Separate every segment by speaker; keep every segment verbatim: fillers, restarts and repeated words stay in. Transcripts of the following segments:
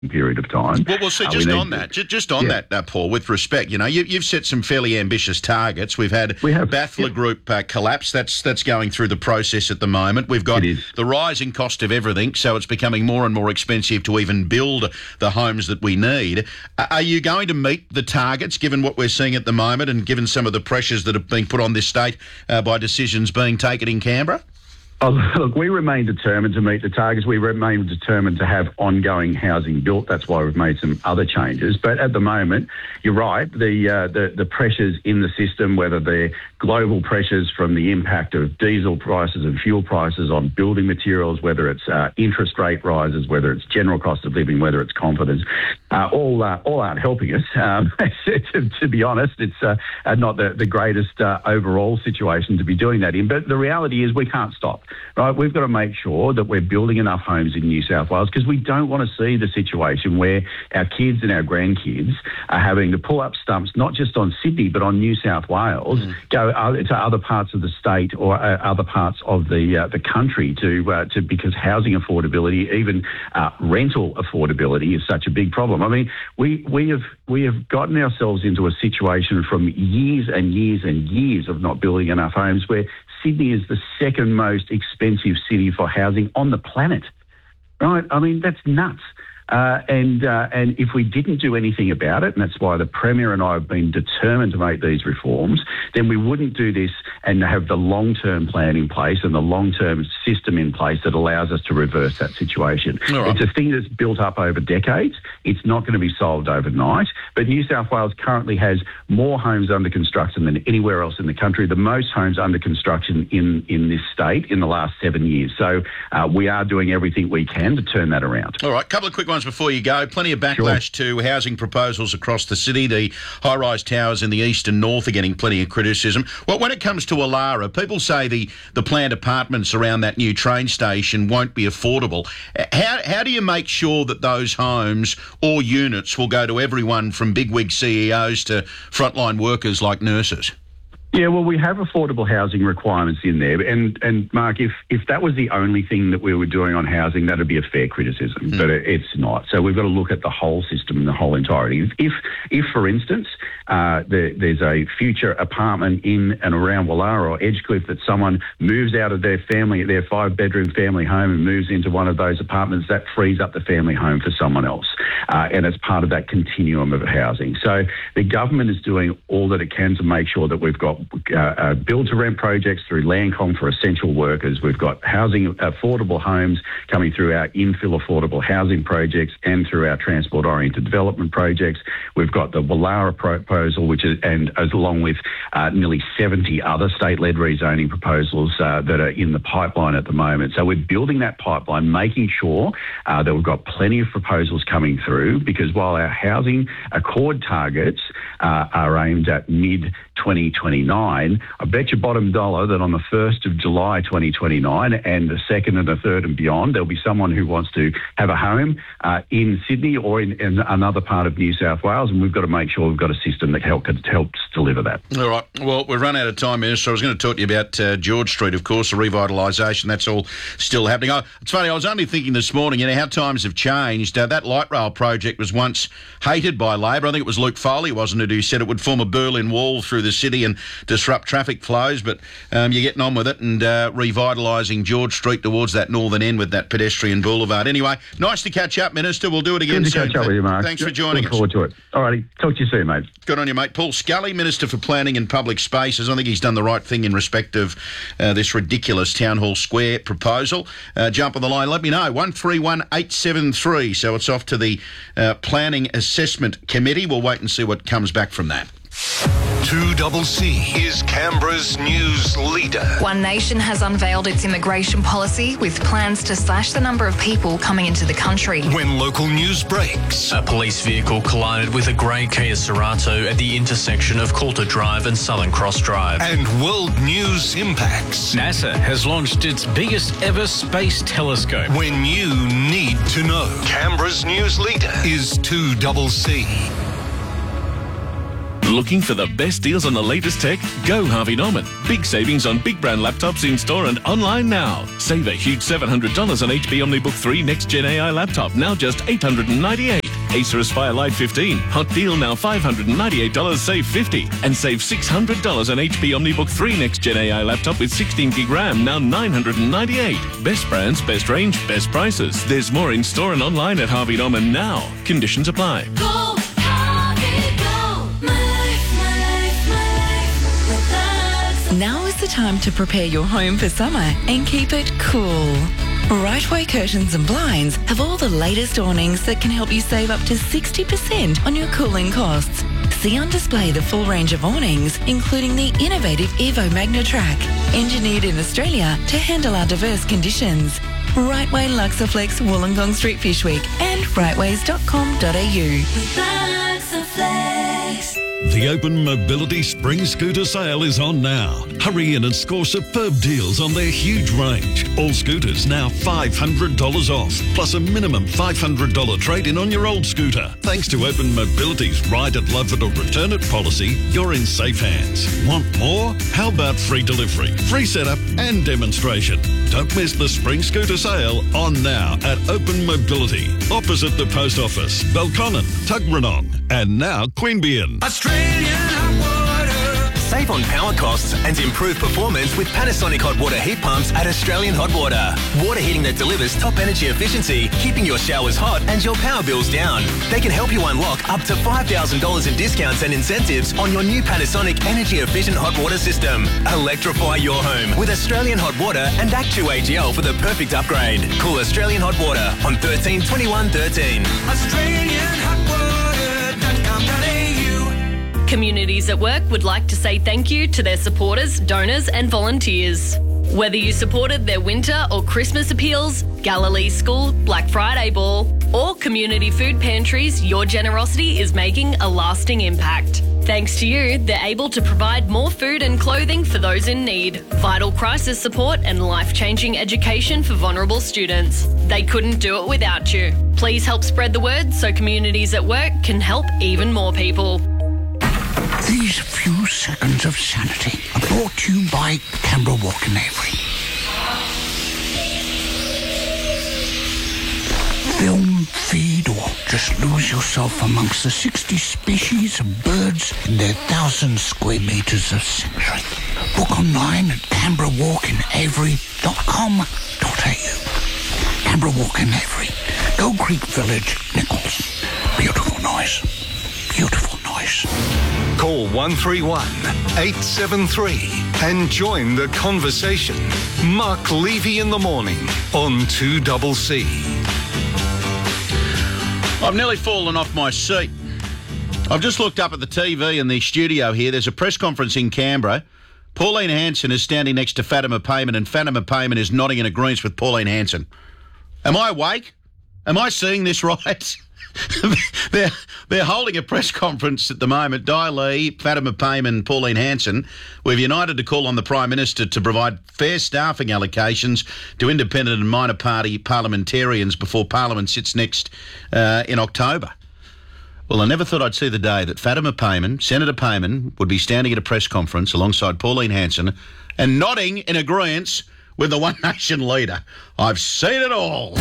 Speaker 1: period of time.
Speaker 2: Well, well, see,
Speaker 1: Uh,
Speaker 2: just
Speaker 1: we
Speaker 2: on
Speaker 1: need to-
Speaker 2: that, ju- just on
Speaker 1: Yeah.
Speaker 2: that, uh, Paul, with respect, you know, you, you've set some fairly ambitious targets. We've had
Speaker 1: We have,
Speaker 2: Baffler
Speaker 1: yeah.
Speaker 2: Group uh, collapse. That's that's going through the process at the moment. We've got
Speaker 1: It is.
Speaker 2: the rising cost of everything, so it's becoming more and more expensive to even build the homes that we need. Uh, are you going to meet the targets, given what we're seeing at the moment and given some of the pressures that have been put on this state uh, by decisions being taken in Canberra?
Speaker 1: Oh, look, we remain determined to meet the targets. We remain determined to have ongoing housing built. That's why we've made some other changes. But at the moment, you're right, the uh, the, the pressures in the system, whether they're global pressures from the impact of diesel prices and fuel prices on building materials, whether it's uh, interest rate rises, whether it's general cost of living, whether it's confidence, uh, all uh, all aren't helping us. Um, to, to be honest, it's uh, not the, the greatest uh, overall situation to be doing that in. But the reality is we can't stop. Right, we've got to make sure that we're building enough homes in New South Wales because we don't want to see the situation where our kids and our grandkids are having to pull up stumps, not just on Sydney, but on New South Wales, mm. go uh, to other parts of the state or uh, other parts of the uh, the country to uh, to because housing affordability, even uh, rental affordability, is such a big problem. I mean, we we have we have gotten ourselves into a situation from years and years and years of not building enough homes where Sydney is the second most expensive city for housing on the planet, right? I mean, that's nuts. Uh, and uh, and if we didn't do anything about it, and that's why the Premier and I have been determined to make these reforms, then we wouldn't do this and have the long-term plan in place and the long-term system in place that allows us to reverse that situation.
Speaker 2: Right.
Speaker 1: It's a thing that's built up over decades. It's not going to be solved overnight. But New South Wales currently has more homes under construction than anywhere else in the country, the most homes under construction in, in this state in the last seven years. So uh, we are doing everything we can to turn that around.
Speaker 2: All right, couple of quick ones before you go. Plenty of backlash sure. to housing proposals across the city. The high-rise towers in the east and north are getting plenty of criticism. Well, when it comes to Alara, people say the, the planned apartments around that new train station won't be affordable. How, how do you make sure that those homes or units will go to everyone from bigwig C E Os to frontline workers like nurses?
Speaker 1: Yeah, well, we have affordable housing requirements in there. And, and Mark, if, if that was the only thing that we were doing on housing, that would be a fair criticism, mm. but it, it's not. So we've got to look at the whole system and the whole entirety. If, if for instance, uh, there, there's a future apartment in and around Wallara or Edgecliff that someone moves out of their family, their five-bedroom family home and moves into one of those apartments, that frees up the family home for someone else. Uh, and it's part of that continuum of housing. So the government is doing all that it can to make sure that we've got Uh, uh, build-to-rent projects through Landcom for essential workers. We've got housing, affordable homes coming through our infill affordable housing projects and through our transport-oriented development projects. We've got the Wallara proposal, which is, and as along with uh, nearly seventy other state-led rezoning proposals uh, that are in the pipeline at the moment. So we're building that pipeline, making sure uh, that we've got plenty of proposals coming through, because while our housing accord targets uh, are aimed at mid twenty twenty-nine, I bet your bottom dollar that on the first of July twenty twenty-nine and the second and the third and beyond, there'll be someone who wants to have a home uh, in Sydney or in, in another part of New South Wales, and we've got to make sure we've got a system that help, helps deliver that.
Speaker 2: All right. Well, we've run out of time, Minister. I was going to talk to you about uh, George Street, of course, the revitalisation. That's all still happening. I, it's funny, I was only thinking this morning, you know, how times have changed. Uh, that light rail project was once hated by Labor. I think it was Luke Foley, wasn't it, who said it would form a Berlin Wall through the city and disrupt traffic flows, but um, you're getting on with it and uh, revitalising George Street towards that northern end with that pedestrian boulevard. Anyway, nice to catch up, Minister. We'll do it again
Speaker 1: Good to
Speaker 2: soon.
Speaker 1: catch up with you, Mark.
Speaker 2: Thanks for joining
Speaker 1: us. Look forward to it. All righty. Talk to you soon, mate.
Speaker 2: Good on you, mate. Paul Scully, Minister for Planning and Public Spaces. I think he's done the right thing in respect of uh, this ridiculous Town Hall Square proposal. Uh, jump on the line. Let me know. one three one eight seven three. So it's off to the uh, Planning Assessment Committee. We'll wait and see what comes back from that.
Speaker 3: two C C is Canberra's news leader.
Speaker 4: One Nation has unveiled its immigration policy with plans to slash the number of people coming into the country.
Speaker 3: When local news breaks,
Speaker 5: a police vehicle collided with a grey Kia Cerato at the intersection of Coulter Drive and Southern Cross Drive.
Speaker 3: And world news impacts.
Speaker 5: NASA has launched its biggest ever space telescope.
Speaker 3: When you need to know. Canberra's news leader is two C C.
Speaker 6: Looking for the best deals on the latest tech? Go Harvey Norman. Big savings on big brand laptops in store and online now. Save a huge seven hundred dollars on H P OmniBook three Next Gen A I laptop, now just eight hundred ninety-eight dollars. Acer Aspire Lite fifteen, hot deal now five hundred ninety-eight dollars, save fifty dollars. And save six hundred dollars on H P OmniBook three Next Gen A I laptop with sixteen gig RAM, now nine hundred ninety-eight dollars. Best brands, best range, best prices. There's more in store and online at Harvey Norman now. Conditions apply.
Speaker 7: Go, Harvey, go. My life, my life, my life with Lux.
Speaker 8: Now is the time to prepare your home for summer and keep it cool. Rightway Curtains and Blinds have all the latest awnings that can help you save up to sixty percent on your cooling costs. See on display the full range of awnings, including the innovative Evo Magnatrack, engineered in Australia to handle our diverse conditions. Rightway Luxaflex Wollongong Street Fish Week and rightways dot com dot a u.
Speaker 7: Luxaflex.
Speaker 9: The Open Mobility Spring Scooter Sale is on now. Hurry in and score superb deals on their huge range. All scooters now five hundred dollars off, plus a minimum five hundred dollars trade-in on your old scooter. Thanks to Open Mobility's Ride it, Love it or Return it policy, you're in safe hands. Want more? How about free delivery, free setup and demonstration? Don't miss the Spring Scooter Sale on now at Open Mobility, opposite the Post Office, Belconnen, Tuggeranong, and now Queanbeyan.
Speaker 10: Australian hot water.
Speaker 11: Save on power costs and improve performance with Panasonic hot water heat pumps at Australian Hot Water. Water heating that delivers top energy efficiency, keeping your showers hot and your power bills down. They can help you unlock up to five thousand dollars in discounts and incentives on your new Panasonic energy efficient hot water system. Electrify your home with Australian Hot Water and Act two A G L for the perfect upgrade. Call Australian Hot Water on thirteen twenty-one thirteen.
Speaker 10: Australian hot water dot com dot a u.
Speaker 12: Communities at Work would like to say thank you to their supporters, donors and volunteers. Whether you supported their winter or Christmas appeals, Galilee School, Black Friday Ball, or community food pantries, your generosity is making a lasting impact. Thanks to you, they're able to provide more food and clothing for those in need, vital crisis support and life-changing education for vulnerable students. They couldn't do it without you. Please help spread the word so Communities at Work can help even more people.
Speaker 13: These few seconds of sanity are brought to you by Canberra Walk and Avery. Film, feed, or just lose yourself amongst the sixty species of birds in their thousand square metres of sanctuary. Book online at canberra walk and avery dot com dot a u. Canberra Walk and Avery, Gold Creek Village, Nichols. Beautiful noise. Beautiful noise.
Speaker 3: Call one three one, eight seven three and join the conversation. Mark Levy in the morning on two C C.
Speaker 2: I've nearly fallen off my seat. I've just looked up at the T V in the studio here. There's a press conference in Canberra. Pauline Hanson is standing next to Fatima Payman, and Fatima Payman is nodding in agreement with Pauline Hanson. Am I awake? Am I seeing this right? they're, they're holding a press conference at the moment. Di Lee, Fatima Payman, Pauline Hanson. We've united to call on the Prime Minister to provide fair staffing allocations to independent and minor party parliamentarians before Parliament sits next uh, in October. Well, I never thought I'd see the day that Fatima Payman, Senator Payman, would be standing at a press conference alongside Pauline Hanson and nodding in agreement with the One Nation leader. I've seen it all.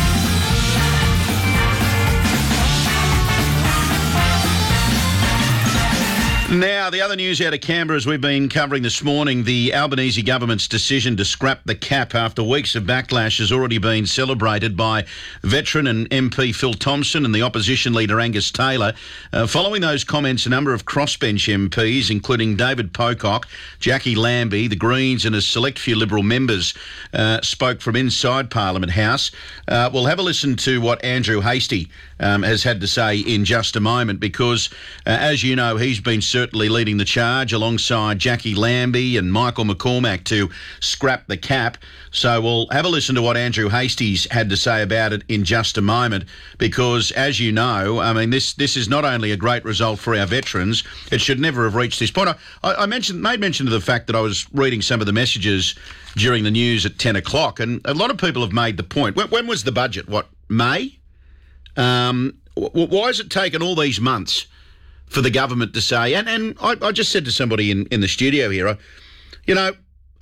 Speaker 2: Now, the other news out of Canberra, as we've been covering this morning, the Albanese government's decision to scrap the cap after weeks of backlash has already been celebrated by veteran and M P Phil Thompson and the opposition leader Angus Taylor. Uh, following those comments, a number of crossbench M Ps, including David Pocock, Jackie Lambie, the Greens and a select few Liberal members, uh, spoke from inside Parliament House. Uh, we'll have a listen to what Andrew Hastie um, has had to say in just a moment because, uh, as you know, he's been certainly leading the charge alongside Jackie Lambie and Michael McCormack to scrap the cap. So we'll have a listen to what Andrew Hastie's had to say about it in just a moment because, as you know, I mean, this this is not only a great result for our veterans, it should never have reached this point. I, I mentioned made mention of the fact that I was reading some of the messages during the news at ten o'clock, and a lot of people have made the point. When, when was the budget? What, May? Um, w- why has it taken all these months for the government to say, and, and I, I just said to somebody in, in the studio here, I, you know,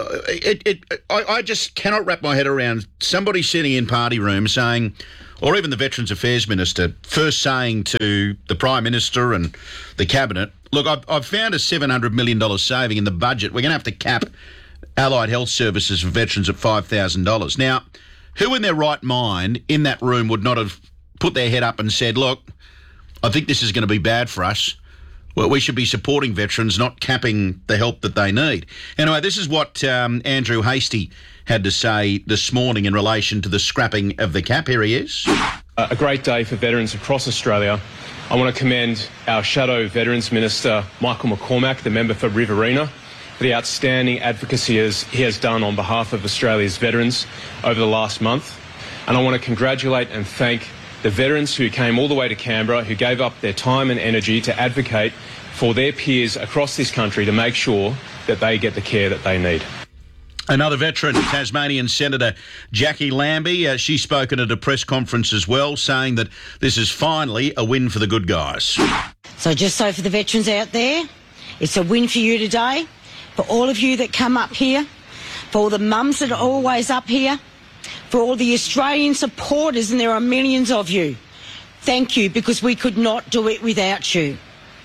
Speaker 2: it, it, I, I just cannot wrap my head around somebody sitting in party rooms saying, or even the Veterans Affairs Minister, first saying to the Prime Minister and the Cabinet, look, I've, I've found a seven hundred million dollars saving in the budget. We're going to have to cap allied health services for veterans at five thousand dollars. Now, who in their right mind in that room would not have put their head up and said, look, I think this is going to be bad for us. Well, we should be supporting veterans, not capping the help that they need. Anyway, this is what um, Andrew Hastie had to say this morning in relation to the scrapping of the cap. Here he is.
Speaker 14: A great day for veterans across Australia. I want to commend our Shadow Veterans Minister, Michael McCormack, the member for Riverina, for the outstanding advocacy he has done on behalf of Australia's veterans over the last month. And I want to congratulate and thank the veterans who came all the way to Canberra, who gave up their time and energy to advocate for their peers across this country to make sure that they get the care that they need.
Speaker 2: Another veteran, Tasmanian Senator Jackie Lambie, uh, she's spoken at a press conference as well, saying that this is finally a win for the good guys.
Speaker 15: So just so for the veterans out there, it's a win for you today, for all of you that come up here, for all the mums that are always up here, for all the Australian supporters, and there are millions of you. Thank you, because we could not do it without you.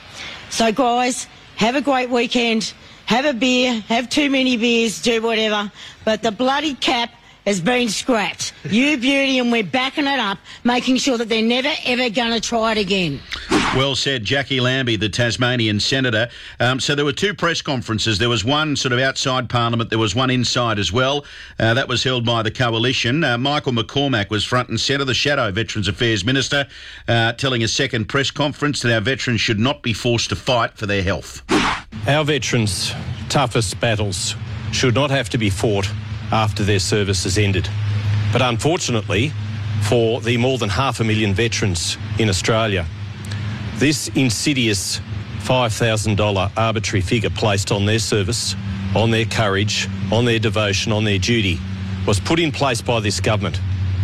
Speaker 15: So guys, have a great weekend. Have a beer, have too many beers, do whatever. But the bloody cap has been scrapped. You beauty, and we're backing it up, making sure that they're never, ever going to try it again.
Speaker 2: Well said, Jackie Lambie, the Tasmanian Senator. Um, so there were two press conferences. There was one sort of outside Parliament. There was one inside as well. Uh, that was held by the Coalition. Uh, Michael McCormack was front and centre, the Shadow Veterans Affairs Minister, uh, telling a second press conference that our veterans should not be forced to fight for their health.
Speaker 16: Our veterans' toughest battles should not have to be fought after their service has ended. But unfortunately, for the more than half a million veterans in Australia, this insidious five thousand dollars arbitrary figure placed on their service, on their courage, on their devotion, on their duty, was put in place by this government.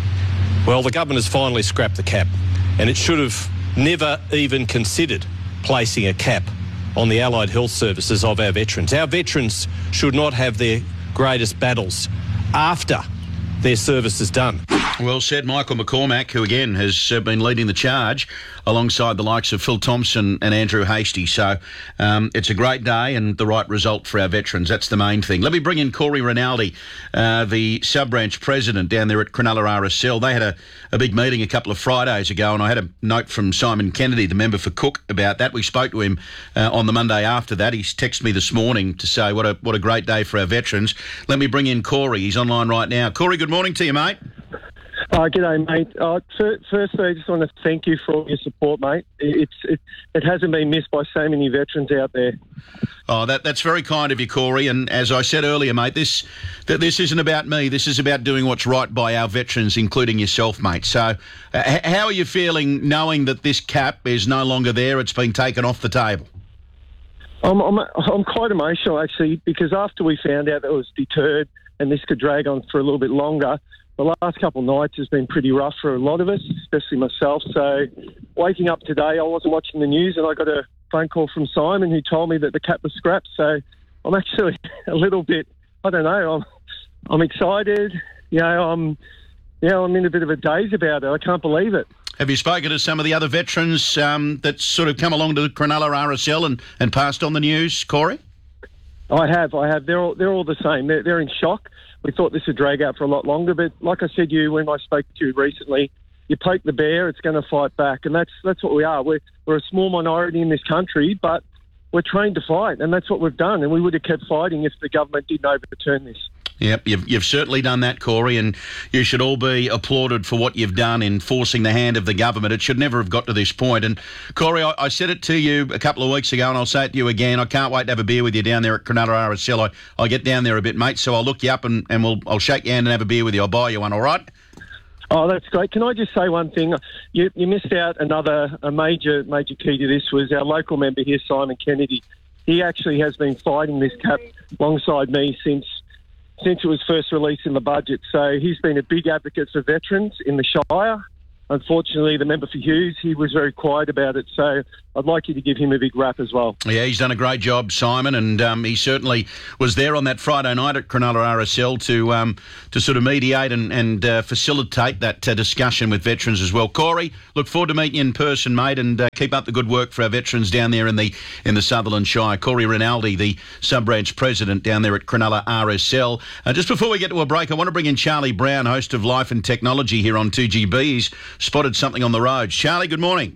Speaker 16: Well, the government has finally scrapped the cap, and it should have never even considered placing a cap on the allied health services of our veterans. Our veterans should not have their greatest battles after their service is done.
Speaker 2: Well said, Michael McCormack, who again has uh, been leading the charge alongside the likes of Phil Thompson and Andrew Hastie. So um, it's a great day and the right result for our veterans. That's the main thing. Let me bring in Corey Rinaldi, uh, the sub-branch president down there at Cronulla R S L. They had a, a big meeting a couple of Fridays ago, and I had a note from Simon Kennedy, the member for Cook, about that. We spoke to him uh, on the Monday after that. He's texted me this morning to say what a what a great day for our veterans. Let me bring in Corey. He's online right now. Corey, good morning to you, mate.
Speaker 17: Uh, g'day, mate. Uh, f- firstly, I just want to thank you for all your support, mate. It's it, it hasn't been missed by so many veterans out there.
Speaker 2: Oh, that that's very kind of you, Corey. And as I said earlier, mate, this that this isn't about me. This is about doing what's right by our veterans, including yourself, mate. So, uh, h- how are you feeling knowing that this cap is no longer there? It's been taken off the table.
Speaker 17: I'm I'm I'm quite emotional actually, because after we found out that it was deterred and this could drag on for a little bit longer, the last couple of nights has been pretty rough for a lot of us, especially myself. So waking up today, I wasn't watching the news and I got a phone call from Simon who told me that the cap was scrapped. So I'm actually a little bit, I don't know, I'm I'm excited. You know, I'm, you know, I'm in a bit of a daze about it. I can't believe it.
Speaker 2: Have you spoken to some of the other veterans um, that sort of come along to the Cronulla R S L and, and passed on the news, Corey?
Speaker 17: I have, I have. They're all, they're all the same. They're, they're in shock. We thought this would drag out for a lot longer, but like I said to you when I spoke to you recently, you poke the bear, it's going to fight back, and that's that's what we are. We're, we're a small minority in this country, but we're trained to fight, and that's what we've done, and we would have kept fighting if the government didn't overturn this.
Speaker 2: Yep, you've, you've certainly done that, Corey, and you should all be applauded for what you've done in forcing the hand of the government. It should never have got to this point. And, Corey, I, I said it to you a couple of weeks ago, and I'll say it to you again. I can't wait to have a beer with you down there at Cronulla R S L. I, I get down there a bit, mate, so I'll look you up and, and we'll I'll shake your hand and have a beer with you. I'll buy you one, all right?
Speaker 17: Oh, that's great. Can I just say one thing? You, you missed out another a major, major key to this was our local member here, Simon Kennedy. He actually has been fighting this cap alongside me since since it was first released in the budget. So he's been a big advocate for veterans in the Shire. Unfortunately, the member for Hughes, he was very quiet about it. So I'd like you to give him a big rap as well.
Speaker 2: Yeah, he's done a great job, Simon, and um, he certainly was there on that Friday night at Cronulla R S L to um, to sort of mediate and, and uh, facilitate that uh, discussion with veterans as well. Corey, look forward to meeting you in person, mate, and uh, keep up the good work for our veterans down there in the in the Sutherland Shire. Corey Rinaldi, the sub-branch president down there at Cronulla R S L. Uh, just before we get to a break, I want to bring in Charlie Brown, host of Life and Technology here on two G B. He's spotted something on the roads. Charlie, good morning.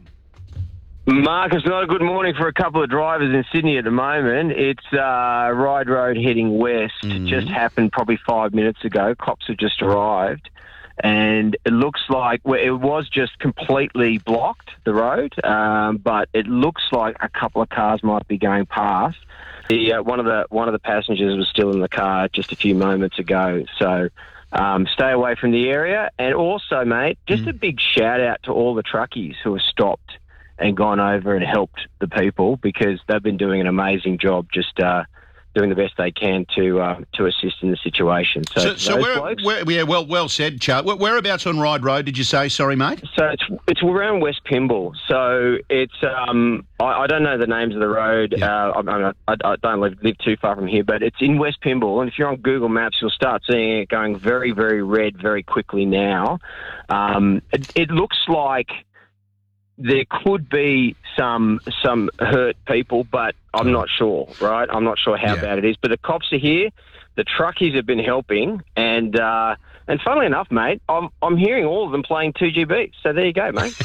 Speaker 18: Mark, it's not a good morning for a couple of drivers in Sydney at the moment. It's uh, Ryde Road heading west.
Speaker 2: Mm-hmm.
Speaker 18: It just happened probably five minutes ago. Cops have just arrived. And it looks like well, it was just completely blocked, the road, um, but it looks like a couple of cars might be going past. The, uh, one of the one of the passengers was still in the car just a few moments ago. So um, stay away from the area. And also, mate, just mm. a big shout out to all the truckies who have stopped and gone over and helped the people, because they've been doing an amazing job just uh, doing the best they can to uh, to assist in the situation. So,
Speaker 2: So, so where, where, yeah, well, well said, Charlie. Where, whereabouts on Ryde Road did you say? Sorry, mate.
Speaker 18: So it's it's around West Pymble. So it's um I, I don't know the names of the road.
Speaker 2: Yeah.
Speaker 18: Uh, I, I, I don't live, live too far from here, but it's in West Pymble. And if you're on Google Maps, you'll start seeing it going very, very red very quickly now. Um, it, it looks like there could be some some hurt people, but I'm not sure, right? I'm not sure how
Speaker 2: Yeah.
Speaker 18: bad it is. But the cops are here. The truckies have been helping, and uh, and funnily enough, mate, I'm I'm hearing all of them playing two G B. So there you go, mate.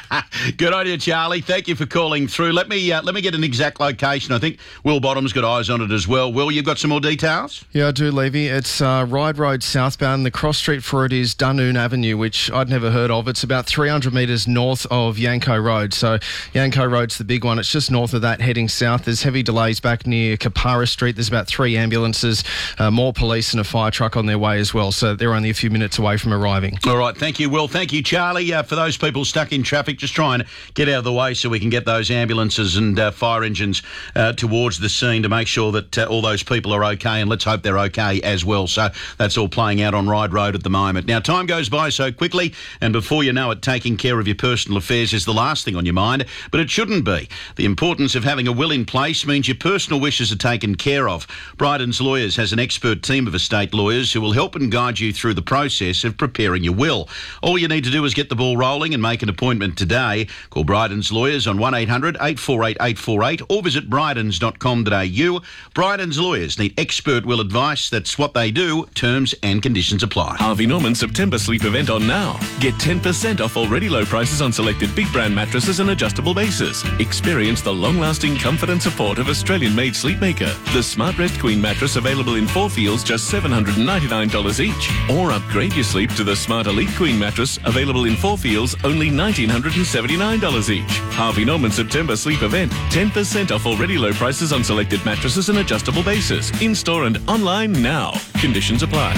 Speaker 2: Good idea, Charlie. Thank you for calling through. Let me uh, let me get an exact location. I think Will Bottom's got eyes on it as well. Will, you've got some more details?
Speaker 19: Yeah, I do, Levy. It's uh, Ryde Road southbound. The cross street for it is Dunoon Avenue, which I'd never heard of. It's about three hundred metres north of Yanko Road. So Yanko Road's the big one. It's just north of that, heading south. There's heavy delays back near Kapara Street. There's about three ambulances, uh, more police and a fire truck on their way as well. So they're only a few minutes away from arriving.
Speaker 2: All right, thank you, Will. Thank you, Charlie. Uh, for those people stuck in traffic, just try and get out of the way so we can get those ambulances and uh, fire engines uh, towards the scene to make sure that uh, all those people are okay, and let's hope they're okay as well. So that's all playing out on Ryde Road at the moment. Now, time goes by so quickly, and before you know it, taking care of your personal affairs is the last thing on your mind, but it shouldn't be. The importance of having a will in place means your personal wishes are taken care of. Bryden's Lawyers has an expert team of estate lawyers who will help and guide you through the process of preparing your will. All you need to do is get the ball rolling and make an appointment today. Call Bryden's Lawyers on one eight hundred eight four eight eight four eight or visit brydens dot com dot a u. Bryden's Lawyers need expert will advice. That's what they do. Terms and conditions apply.
Speaker 6: Harvey Norman September sleep event on now. Get ten percent off already low prices on selected big brand mattresses and adjustable bases. Experience the long-lasting comfort and support of Australian-made Sleepmaker. The Smart Rest Queen mattress available in four feels just seven hundred ninety-nine dollars each. Or upgrade your sleep to the Smart Elite Queen mattress available in four feels only one thousand nine hundred seventy-nine dollars each. Harvey Norman September sleep event. ten percent off already low prices on selected mattresses and adjustable bases. In-store and online now. Conditions apply.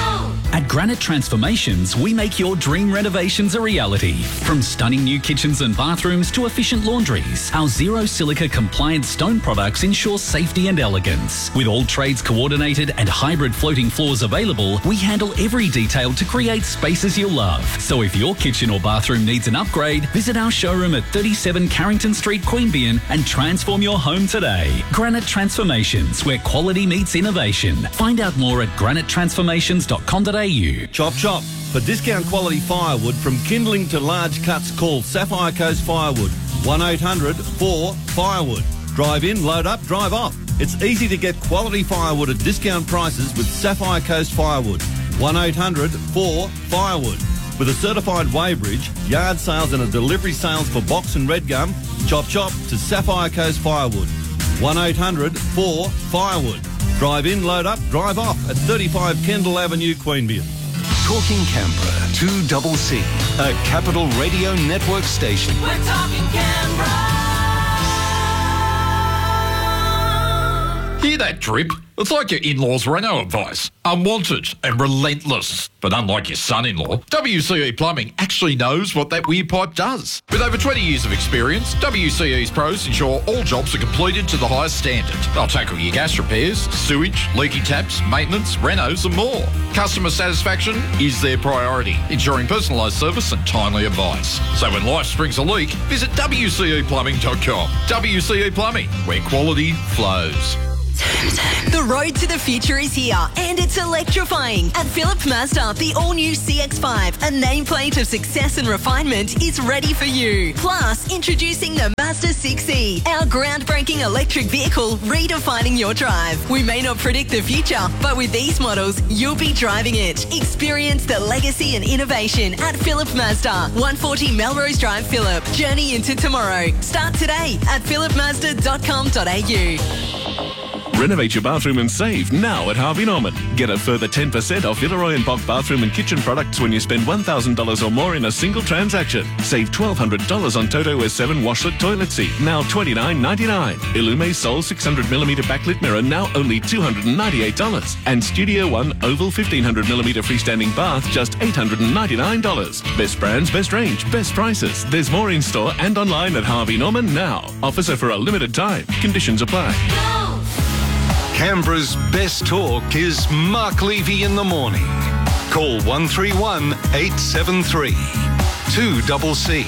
Speaker 20: At Granite Transformations, we make your dream renovations a reality. From stunning new kitchens and bathrooms to efficient laundries, our zero silica compliant stone products ensure safety and elegance. With all trades coordinated and hybrid floating floors available, we handle every detail to create spaces you'll love. So if your kitchen or bathroom needs an upgrade, visit our showroom at thirty-seven Carrington Street, Queanbeyan, and transform your home today. Granite Transformations, where quality meets innovation. Find out more at granite transformations dot com dot a u.
Speaker 21: Chop chop. For discount quality firewood from kindling to large cuts, call Sapphire Coast Firewood. one eight hundred four firewood. Drive in, load up, drive off. It's easy to get quality firewood at discount prices with Sapphire Coast Firewood. one eight hundred four firewood. With a certified weighbridge, yard sales and a delivery sales for box and red gum, chop chop to Sapphire Coast Firewood. one eight hundred four firewood. Drive in, load up, drive off at thirty-five Kendall Avenue, Queanbeyan.
Speaker 3: Talking Canberra, two double C, a Capital Radio Network station.
Speaker 10: We're talking Canberra.
Speaker 2: Here
Speaker 1: that drip? It's like your in-laws' Renault advice. Unwanted and relentless. But unlike your son-in-law, W C E Plumbing actually knows what that weird pipe does. With over twenty years of experience, W C E's pros ensure all jobs are completed to the highest standard. They'll tackle your gas repairs, sewage, leaky taps, maintenance, renos and more. Customer satisfaction is their priority, ensuring personalised service and timely advice. So when life springs a leak, visit W C E plumbing dot com. W C E Plumbing, where quality flows.
Speaker 22: The road to the future is here, and it's electrifying. At Phillip Mazda, the all-new C X five, a nameplate of success and refinement, is ready for you. Plus, introducing the Mazda six E, our groundbreaking electric vehicle redefining your drive. We may not predict the future, but with these models, you'll be driving it. Experience the legacy and innovation at Phillip Mazda, one forty Melrose Drive, Phillip. Journey into tomorrow. Start today at phillip mazda dot com dot a u.
Speaker 6: Renovate your bathroom and save now at Harvey Norman. Get a further ten percent off Villeroy and Bock bathroom and kitchen products when you spend one thousand dollars or more in a single transaction. Save twelve hundred dollars on Toto S seven washlet toilet seat, now twenty-nine ninety-nine. Illume Sol six hundred millimeter backlit mirror, now only two hundred ninety-eight dollars. And Studio One Oval fifteen hundred millimeter freestanding bath, just eight hundred ninety-nine dollars. Best brands, best range, best prices. There's more in store and online at Harvey Norman now. Offers are for a limited time. Conditions apply.
Speaker 3: Canberra's best talk is Mark Levy in the morning. Call one three one, eight seven three, two C C.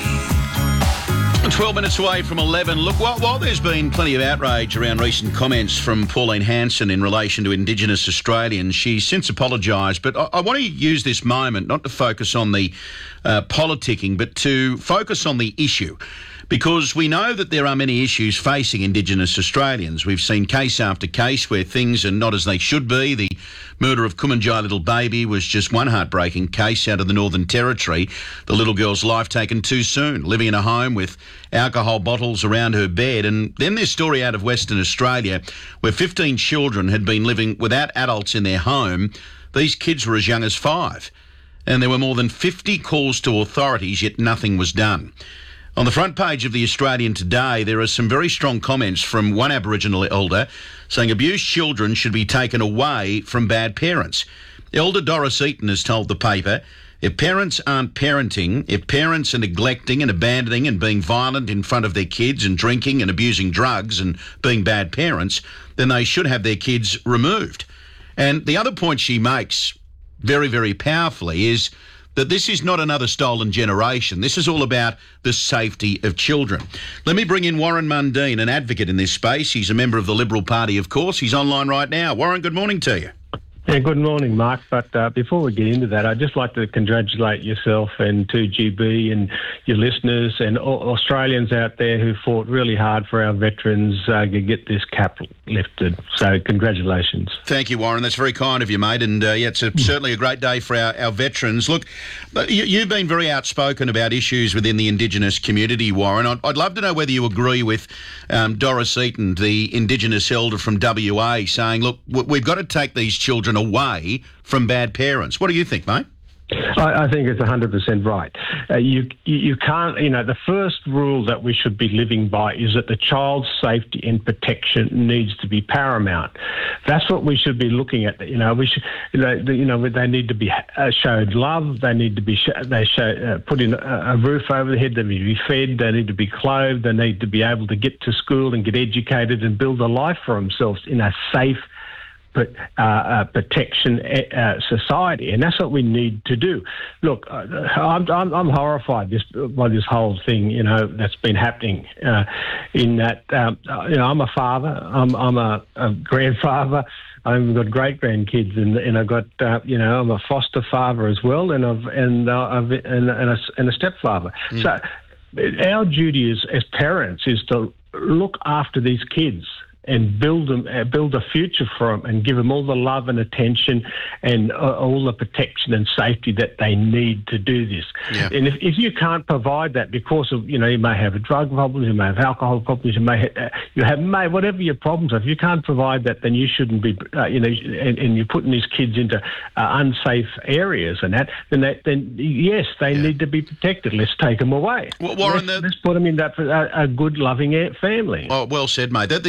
Speaker 2: twelve minutes away from eleven. Look, while, while there's been plenty of outrage around recent comments from Pauline Hanson in relation to Indigenous Australians, she's since apologised. But I, I want to use this moment not to focus on the uh, politicking, but to focus on the issue. Because we know that there are many issues facing Indigenous Australians. We've seen case after case where things are not as they should be. The murder of Kumanjai little baby was just one heartbreaking case out of the Northern Territory. The little girl's life taken too soon, living in a home with alcohol bottles around her bed. And then this story out of Western Australia where fifteen children had been living without adults in their home. These kids were as young as five. And there were more than fifty calls to authorities, yet nothing was done. On the front page of the Australian today, there are some very strong comments from one Aboriginal elder saying abused children should be taken away from bad parents. Elder Doris Eaton has told the paper, if parents aren't parenting, if parents are neglecting and abandoning and being violent in front of their kids and drinking and abusing drugs and being bad parents, then they should have their kids removed. And the other point she makes very, very powerfully is that this is not another stolen generation. This is all about the safety of children. Let me bring in Warren Mundine, an advocate in this space. He's a member of the Liberal Party, of course. He's online right now. Warren, good morning to you.
Speaker 23: Yeah, good morning, Mark. But uh, before we get into that, I'd just like to congratulate yourself and two G B and your listeners and all Australians out there who fought really hard for our veterans uh, to get this cap lifted. So congratulations.
Speaker 2: Thank you, Warren. That's very kind of you, mate. And uh, yeah, it's a, certainly a great day for our, our veterans. Look, you, you've been very outspoken about issues within the Indigenous community, Warren. I'd, I'd love to know whether you agree with um, Doris Eaton, the Indigenous elder from W A, saying, look, we've got to take these children away from bad parents. What do you think, mate?
Speaker 23: I, I think it's one hundred percent right. Uh, you, you you can't, you know, the first rule that we should be living by is that the child's safety and protection needs to be paramount. That's what we should be looking at. You know, we should, you know, the, you know they need to be uh, showed love. They need to be sh- they show, uh, put in a, a roof over their head. They need to be fed. They need to be clothed. They need to be able to get to school and get educated and build a life for themselves in a safe, Uh, uh, protection uh, society, and that's what we need to do. Look, uh, I'm, I'm, I'm horrified this, by this whole thing, you know, that's been happening. Uh, in that, um, you know, I'm a father, I'm, I'm a, a grandfather, I've got great grandkids, and, and I've got, uh, you know, I'm a foster father as well, and I've and uh, I've and, and, a, and a stepfather. Mm. So, our duty as, as parents is to look after these kids and build them, uh, build a future for them, and give them all the love and attention and uh, all the protection and safety that they need to do this. Yeah. And if, if you can't provide that because of, you know, you may have a drug problem, you may have alcohol problems, you may have, uh, you have may, whatever your problems are. If you can't provide that, then you shouldn't be, uh, you know, and, and you're putting these kids into uh, unsafe areas and that. Then, that, then yes, they yeah. need to be protected. Let's take them away.
Speaker 2: Well, Warren,
Speaker 23: let's,
Speaker 2: the,
Speaker 23: let's put them in that a, a good, loving family.
Speaker 2: Oh, well said, mate. The the, the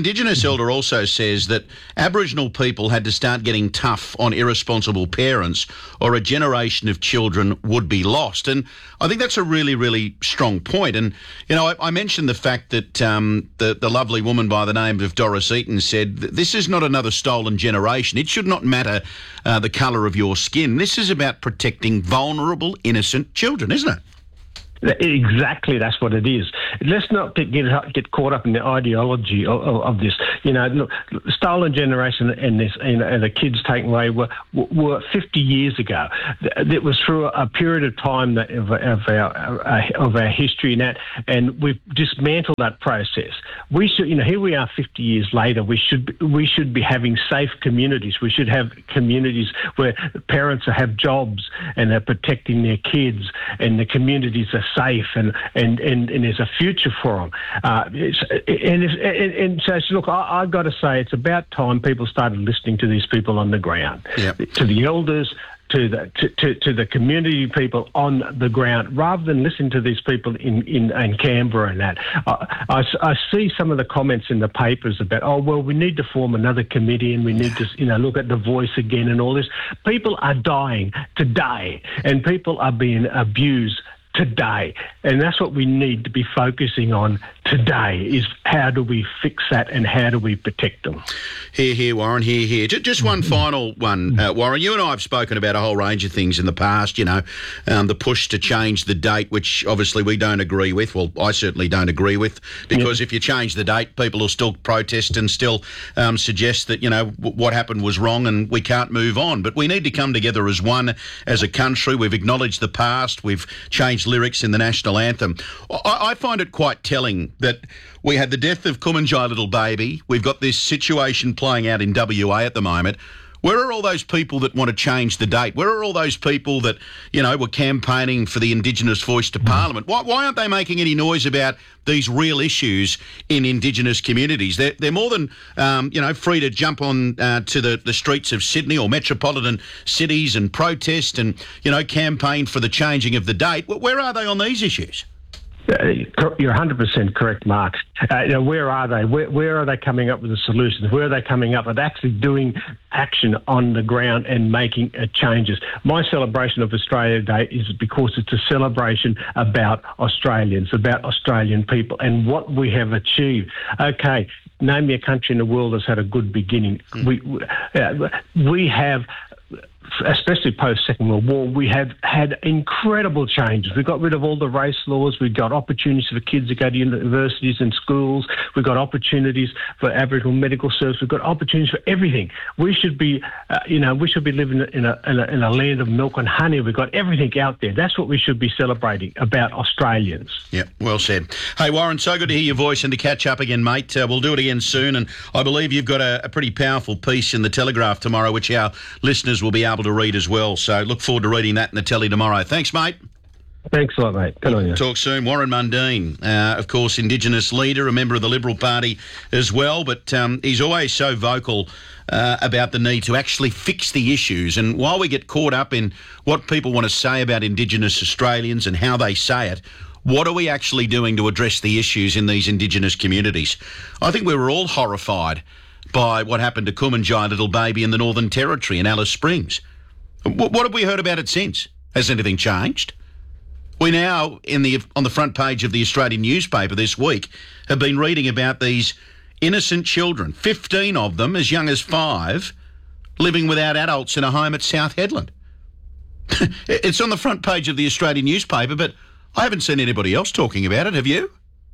Speaker 2: Indigenous elder also says that Aboriginal people had to start getting tough on irresponsible parents or a generation of children would be lost. And I think that's a really, really strong point. And, you know, I, I mentioned the fact that um, the, the lovely woman by the name of Doris Eaton said that this is not another stolen generation. It should not matter uh, the colour of your skin. This is about protecting vulnerable, innocent children, isn't it?
Speaker 23: Exactly, that's what it is. Let's not get get, get caught up in the ideology of, of, of this. You know, look, stolen generation and this and, and the kids taken away were were fifty years ago. It was through a period of time that of, of our of our history and that, and we've dismantled that process. We should, you know, here we are fifty years later. We should we should be having safe communities. We should have communities where parents have jobs and they're protecting their kids, and the communities are safe, and, and, and, and there's a future for them. Uh, it's, and, if, and, and so, look, I, I've got to say it's about time people started listening to these people on the ground,
Speaker 2: yep.
Speaker 23: to the elders, to the to, to, to the community people on the ground, rather than listening to these people in, in, in Canberra and that. I, I, I see some of the comments in the papers about, oh, well, we need to form another committee and we need to, you know, look at the voice again and all this. People are dying today, and people are being abused today, and that's what we need to be focusing on today, is how do we fix that and how do we protect them.
Speaker 2: Here, here, Warren, here, here. Just one final one, uh, Warren. You and I have spoken about a whole range of things in the past, you know, um, the push to change the date, which obviously we don't agree with. Well, I certainly don't agree with, because yep. if you change the date, people will still protest and still um, suggest that, you know, w- what happened was wrong and we can't move on. But we need to come together as one, as a country. We've acknowledged the past. We've changed lyrics in the national anthem. I, I find it quite telling that we had the death of Kumanjai Little Baby. We've got this situation playing out in W A at the moment. Where are all those people that want to change the date? Where are all those people that, you know, were campaigning for the Indigenous voice to Parliament? Why, why aren't they making any noise about these real issues in Indigenous communities? They're, they're more than, um, you know, free to jump on uh, to the, the streets of Sydney or metropolitan cities and protest and, you know, campaign for the changing of the date. Where are they on these issues?
Speaker 23: Uh, you're one hundred percent correct, Mark. Uh, you know, where are they? Where, where are they coming up with the solutions? Where are they coming up with actually doing action on the ground and making uh, changes? My celebration of Australia Day is because it's a celebration about Australians, about Australian people and what we have achieved. Okay, name me a country in the world that's had a good beginning. Mm. We, we, uh, we have... especially post-Second World War, we have had incredible changes. We got rid of all the race laws. We got opportunities for kids to go to universities and schools. We got opportunities for Aboriginal medical service. We've got opportunities for everything. We should be, uh, you know, we should be living in a, in a in a land of milk and honey. We've got everything out there. That's what we should be celebrating about Australians.
Speaker 2: Yeah, well said. Hey, Warren, so good to hear your voice and to catch up again, mate. Uh, we'll do it again soon, and I believe you've got a, a pretty powerful piece in the Telegraph tomorrow, which our listeners will be able to read as well. So look forward to reading that in the telly tomorrow. Thanks, mate.
Speaker 23: Thanks a lot, mate. Good on you.
Speaker 2: Talk soon. Warren Mundine, uh, of course, Indigenous leader, a member of the Liberal Party as well, but um, he's always so vocal uh, about the need to actually fix the issues. And while we get caught up in what people want to say about Indigenous Australians and how they say it, what are we actually doing to address the issues in these Indigenous communities? I think we were all horrified by what happened to Kumanjai Little Baby in the Northern Territory in Alice Springs. What have we heard about it since? Has anything changed? We now, in the on the front page of the Australian newspaper this week, have been reading about these innocent children, fifteen of them as young as five, living without adults in a home at South Hedland. It's on the front page of the Australian newspaper, but I haven't seen anybody else talking about it. Have you?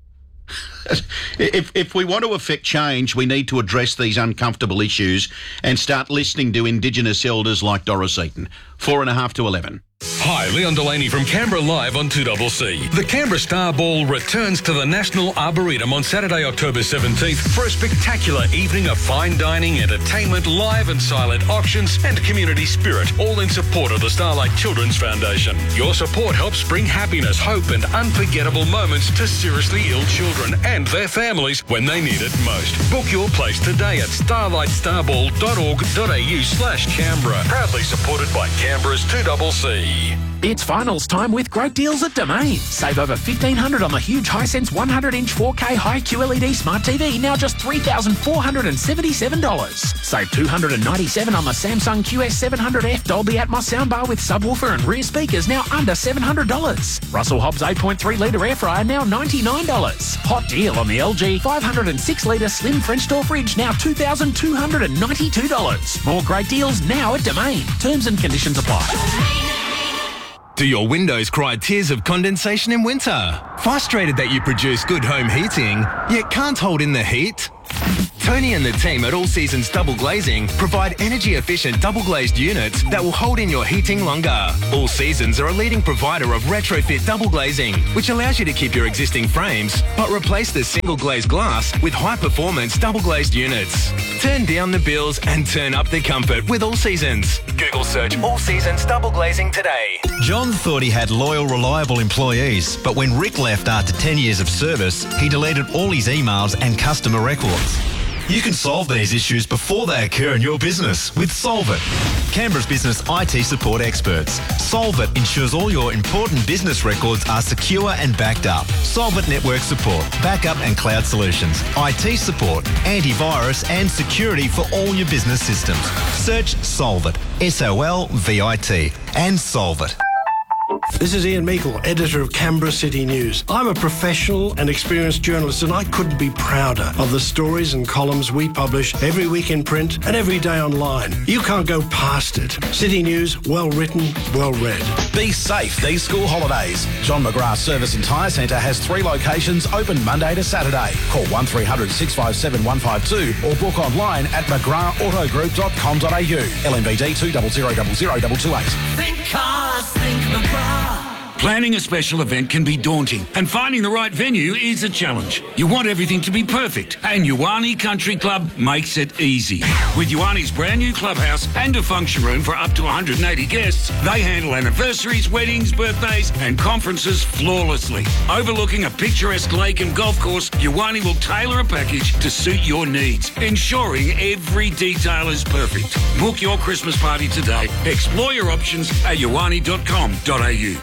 Speaker 2: If, if we want to affect change, we need to address these uncomfortable issues and start listening to Indigenous elders like Doris Eaton. Four and a half to eleven.
Speaker 4: Hi, Leon Delaney from Canberra Live on two C C. The Canberra Star Ball returns to the National Arboretum on Saturday, October seventeenth for a spectacular evening of fine dining, entertainment, live and silent auctions and community spirit, all in support of the Starlight Children's Foundation. Your support helps bring happiness, hope and unforgettable moments to seriously ill children and their families when they need it most. Book your place today at starlight starball dot org dot a u slash Canberra. Proudly supported by Canberra's two C C.
Speaker 5: It's finals time with great deals at Domain. Save over fifteen hundred dollars on the huge Hisense one hundred inch four K high Q L E D smart T V, now just three thousand four hundred seventy-seven dollars. Save two hundred ninety-seven dollars on the Samsung Q S seven hundred F Dolby Atmos soundbar with subwoofer and rear speakers, now under seven hundred dollars. Russell Hobbs eight point three litre air fryer, now ninety-nine dollars. Hot deal on the L G five hundred six litre slim French door fridge, now two thousand two hundred ninety-two dollars. More great deals now at Domain. Terms and conditions apply.
Speaker 11: Do your windows cry tears of condensation in winter? Frustrated that you produce good home heating, yet can't hold in the heat? Tony and the team at All Seasons Double Glazing provide energy-efficient double-glazed units that will hold in your heating longer. All Seasons are a leading provider of retrofit double glazing, which allows you to keep your existing frames, but replace the single-glazed glass with high-performance double-glazed units. Turn down the bills and turn up the comfort with All Seasons. Google search All Seasons Double Glazing today.
Speaker 7: John thought he had loyal, reliable employees, but when Rick left after ten years of service, he deleted all his emails and customer records. You can solve these issues before they occur in your business with Solvit, Canberra's business I T support experts. Solvit ensures all your important business records are secure and backed up. Solvit network support, backup and cloud solutions, I T support, antivirus and security for all your business systems. Search Solvit, S O L V I T, and Solvit.
Speaker 8: This is Ian Meikle, editor of Canberra City News. I'm a professional and experienced journalist, and I couldn't be prouder of the stories and columns we publish every week in print and every day online. You can't go past it. City News, well written, well read.
Speaker 24: Be safe these school holidays. John McGrath Service and Tyre Centre has three locations open Monday to Saturday. Call one three hundred six five seven one five two or book online at mcgrath auto group dot com dot a u. L M V D two zero zero zero zero two two eight.
Speaker 10: Think cars, think McGrath.
Speaker 25: Planning a special event can be daunting, and finding the right venue is a challenge. You want everything to be perfect, and Ioane Country Club makes it easy. With Ioane's brand new clubhouse and a function room for up to one hundred eighty guests, they handle anniversaries, weddings, birthdays, and conferences flawlessly. Overlooking a picturesque lake and golf course, Ioane will tailor a package to suit your needs, ensuring every detail is perfect. Book your Christmas party today. Explore your options at ioane dot com dot a u.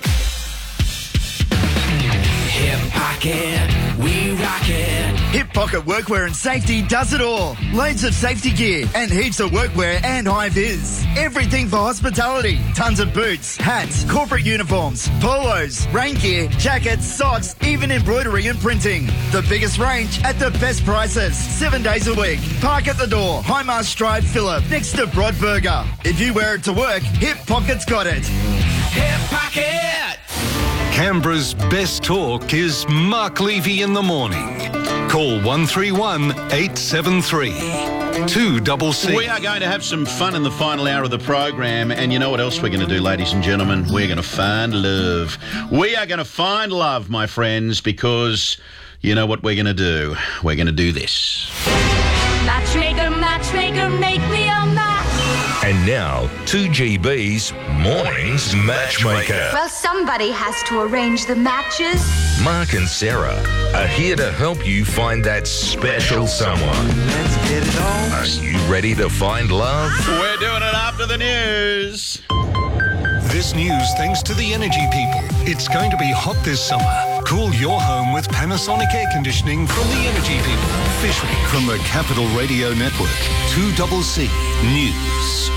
Speaker 10: Hip Pocket, we rock it.
Speaker 26: Hip Pocket Workwear and Safety does it all. Loads of safety gear and heaps of workwear and high-vis. Everything for hospitality. Tons of boots, hats, corporate uniforms, polos, rain gear, jackets, socks, even embroidery and printing. The biggest range at the best prices. Seven days a week. Park at the door. High Mast Drive, Phillip, next to Broadburger. If you wear it to work, Hip Pocket's got it.
Speaker 10: Hip Pocket!
Speaker 3: Canberra's best talk is Mark Levy in the morning. Call one three one eight seven three two double C.
Speaker 2: We are going to have some fun in the final hour of the program, and you know what else we're going to do, ladies and gentlemen? We're going to find love. We are going to find love, my friends, because you know what we're going to do? We're going to do this.
Speaker 10: Matchmaker, matchmaker, make me a match.
Speaker 27: And now, two G B's Mornings Matchmaker.
Speaker 28: Well, somebody has to arrange the matches.
Speaker 27: Mark and Sarah are here to help you find that special someone.
Speaker 10: Let's get it on.
Speaker 27: Are you ready to find love?
Speaker 2: We're doing it after the news.
Speaker 3: This news thanks to the Energy People. It's going to be hot this summer. Cool your home with Panasonic air conditioning from the Energy People. Officially from the Capital Radio Network. two C C News.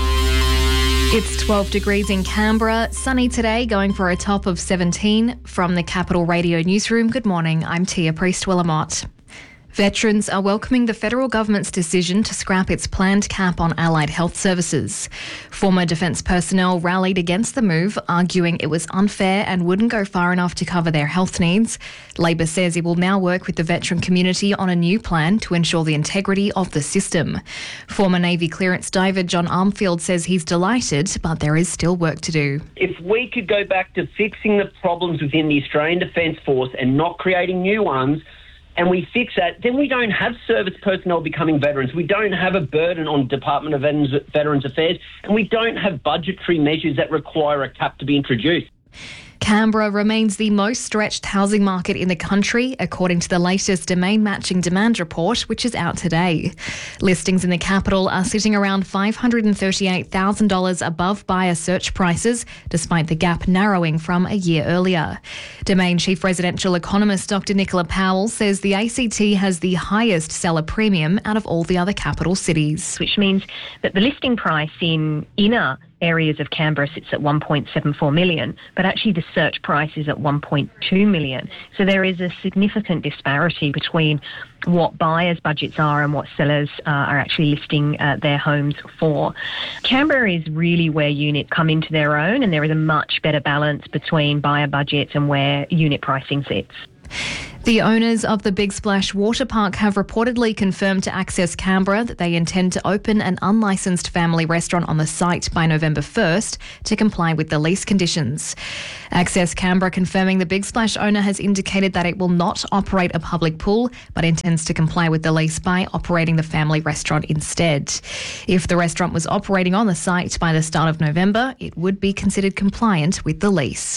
Speaker 29: It's twelve degrees in Canberra, sunny today, going for a top of seventeen. From the Capital Radio Newsroom, good morning, I'm Tia Priest-Willamott. Veterans are welcoming the federal government's decision to scrap its planned cap on allied health services. Former defence personnel rallied against the move, arguing it was unfair and wouldn't go far enough to cover their health needs. Labor says it will now work with the veteran community on a new plan to ensure the integrity of the system. Former Navy clearance diver John Armfield says he's delighted, but there is still work to do.
Speaker 30: If we could go back to fixing the problems within the Australian Defence Force and not creating new ones, and we fix that, then we don't have service personnel becoming veterans. We don't have a burden on Department of Veterans, Veterans Affairs, and we don't have budgetary measures that require a cap to be introduced.
Speaker 29: Canberra remains the most stretched housing market in the country, according to the latest Domain Matching Demand Report, which is out today. Listings in the capital are sitting around five hundred thirty-eight thousand dollars above buyer search prices, despite the gap narrowing from a year earlier. Domain Chief Residential Economist Doctor Nicola Powell says the A C T has the highest seller premium out of all the other capital cities.
Speaker 9: Which means that the listing price in inner areas of Canberra sits at one point seven four million, but actually the search price is at one point two million. So there is a significant disparity between what buyers' budgets are and what sellers uh, are actually listing uh, their homes for. Canberra is really where units come into their own, and there is a much better balance between buyer budgets and where unit pricing sits.
Speaker 29: The owners of the Big Splash Water Park have reportedly confirmed to Access Canberra that they intend to open an unlicensed family restaurant on the site by November first to comply with the lease conditions. Access Canberra confirming the Big Splash owner has indicated that it will not operate a public pool, but intends to comply with the lease by operating the family restaurant instead. If the restaurant was operating on the site by the start of November, it would be considered compliant with the lease.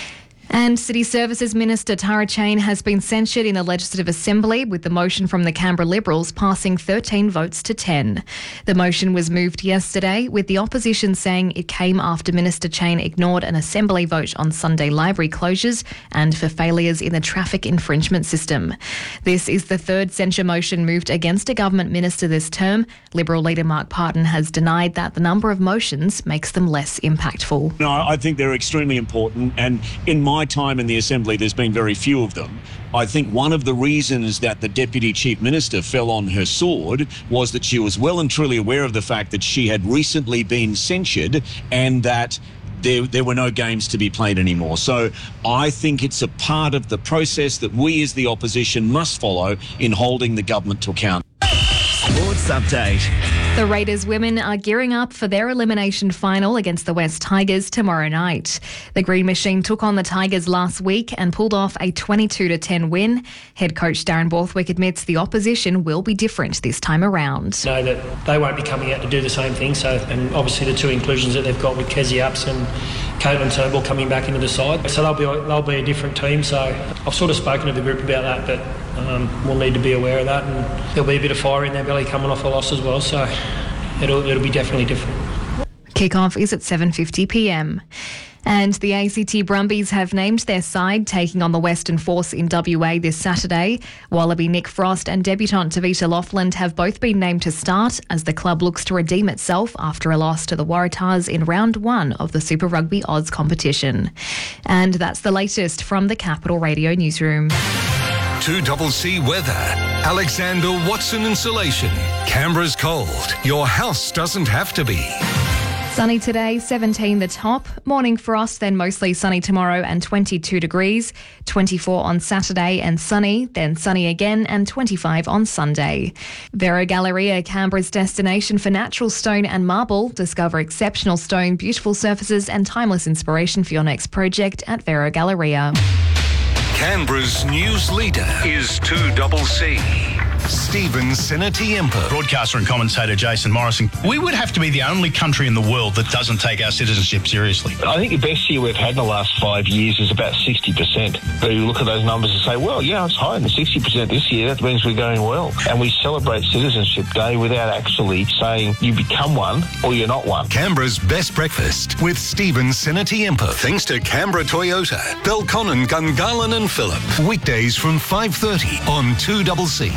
Speaker 29: And City Services Minister Tara Cheyne has been censured in the Legislative Assembly, with the motion from the Canberra Liberals passing thirteen votes to ten. The motion was moved yesterday, with the opposition saying it came after Minister Cheyne ignored an Assembly vote on Sunday library closures and for failures in the traffic infringement system. This is the third censure motion moved against a government minister this term. Liberal leader Mark Parton has denied that the number of motions makes them less impactful.
Speaker 12: No, I think they're extremely important, and in my time in the Assembly, there's been very few of them. I think one of the reasons that the Deputy Chief Minister fell on her sword was that she was well and truly aware of the fact that she had recently been censured and that There, there were no games to be played anymore. So I think it's a part of the process that we as the opposition must follow in holding the government to account.
Speaker 22: Sports Update.
Speaker 29: The Raiders women are gearing up for their elimination final against the West Tigers tomorrow night. The Green Machine took on the Tigers last week and pulled off a twenty-two to ten win. Head coach Darren Borthwick admits the opposition will be different this time around.
Speaker 13: Know that they won't be coming out to do the same thing. So, and obviously the two inclusions that they've got with Kezzy Apps and Caitlin Turnbull coming back into the side. So they'll be they'll be a different team. So I've sort of spoken to the group about that, but um, we'll need to be aware of that, and there'll be a bit of fire in their belly coming off a loss as well. So it'll it'll be definitely different.
Speaker 29: Kick-off is at seven fifty p m. And the A C T Brumbies have named their side, taking on the Western Force in W A this Saturday. Wallaby Nick Frost and debutant Tavita Laughland have both been named to start as the club looks to redeem itself after a loss to the Waratahs in round one of the Super Rugby Oz competition. And that's the latest from the Capital Radio Newsroom.
Speaker 3: two C C weather. Alexander Watson Insulation. Canberra's cold. Your house doesn't have to be.
Speaker 29: Sunny today, seventeen the top. Morning frost, then mostly sunny tomorrow and twenty-two degrees. twenty-four on Saturday and sunny, then sunny again and twenty-five on Sunday. Vero Galleria, Canberra's destination for natural stone and marble. Discover exceptional stone, beautiful surfaces and timeless inspiration for your next project at Vero Galleria.
Speaker 3: Canberra's news leader is two C C. Stephen Sinatiempa.
Speaker 14: Broadcaster and commentator Jason Morrison. We would have to be the only country in the world that doesn't take our citizenship seriously.
Speaker 15: I think the best year we've had in the last five years is about sixty percent. But you look at those numbers and say, well, yeah, it's higher than sixty percent this year. That means we're going well. And we celebrate Citizenship Day without actually saying you become one or you're not one.
Speaker 3: Canberra's best breakfast with Stephen Sinatiempa. Thanks to Canberra Toyota, Belconnen, Gungahlin and Phillip. Weekdays from five thirty on two C C.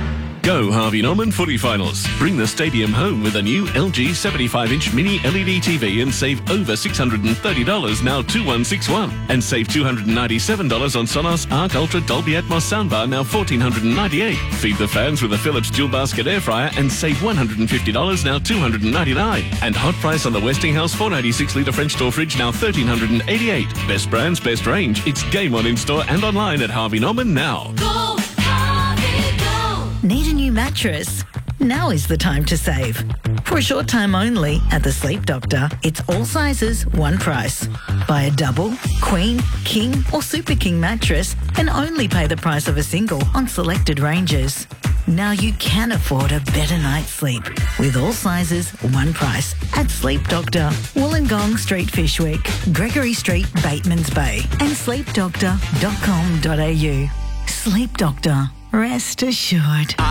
Speaker 6: Go Harvey Norman Footy Finals. Bring the stadium home with a new L G seventy-five inch mini L E D T V and save over six hundred thirty dollars, now two one six one. And save two hundred ninety-seven dollars on Sonos Arc Ultra Dolby Atmos soundbar, now one thousand four hundred ninety-eight dollars. Feed the fans with a Philips dual basket air fryer and save one hundred fifty dollars, now two hundred ninety-nine dollars. And hot price on the Westinghouse four ninety-six litre French door fridge, now one thousand three hundred eighty-eight dollars. Best brands, best range. It's game on in store and online at Harvey Norman now.
Speaker 22: Go, Harvey, go. Need a new mattress? Now is the time to save. For a short time only at the Sleep Doctor, it's all sizes, one price. Buy a double, queen, king or super king mattress and only pay the price of a single on selected ranges.
Speaker 1: Now you can afford a better night's sleep. With all sizes, one price. At Sleep Doctor, Wollongong Street, Fishwick, Gregory Street, Batemans Bay, and sleep doctor dot com dot a u. Sleep Doctor. Rest assured.